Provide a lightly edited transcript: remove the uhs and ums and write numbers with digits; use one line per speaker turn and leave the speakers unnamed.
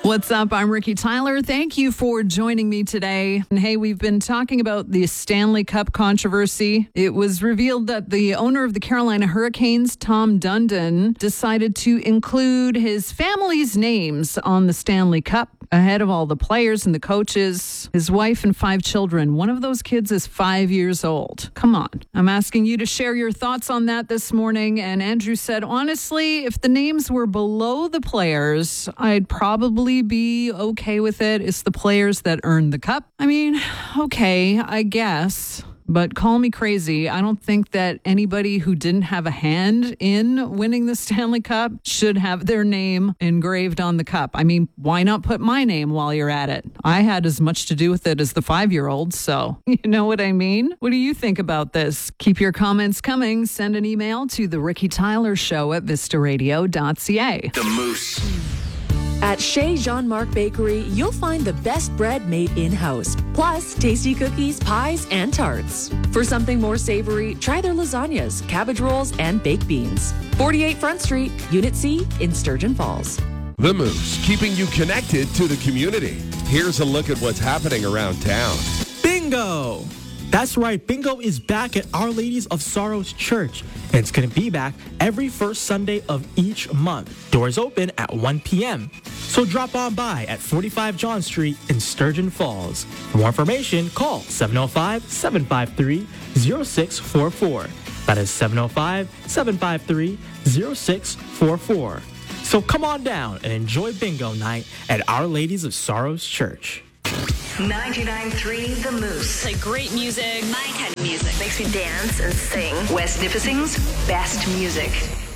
What's up? I'm Ricky Tyler. Thank you for joining me today. And hey, we've been talking about the Stanley Cup controversy. It was revealed that the owner of the Carolina Hurricanes, Tom Dundon, decided to include his family's names on the Stanley Cup ahead of all the players and the coaches, his wife and 5 children. One of those kids is 5 years old. Come on. I'm asking you to share your thoughts on that this morning. And Andrew said, honestly, if the names were below the players, I'd probably be okay with it. It's the players that earned the cup. I mean, okay, I guess. But call me crazy. I don't think that anybody who didn't have a hand in winning the Stanley Cup should have their name engraved on the cup. I mean, why not put my name while you're at it? I had as much to do with it as the 5-year-old, so you know what I mean? What do you think about this? Keep your comments coming. Send an email to the Ricky Tyler Show at vistaradio.ca.
The Moose.
At Chez Jean-Marc Bakery, you'll find the best bread made in-house, plus tasty cookies, pies, and tarts. For something more savory, try their lasagnas, cabbage rolls, and baked beans. 48 Front Street, Unit C in Sturgeon Falls.
The Moose, keeping you connected to the community. Here's a look at what's happening around town.
Bingo! That's right, Bingo is back at Our Ladies of Sorrows Church, and it's going to be back every first Sunday of each month. Doors open at 1 p.m. So drop on by at 45 John Street in Sturgeon Falls. For more information, call 705-753-0644. That is 705-753-0644. So come on down and enjoy Bingo night at Our Ladies of Sorrows Church.
99.3 The Moose.
Like great music.
My kind of music. Makes me dance and sing. West Nipissing's best music.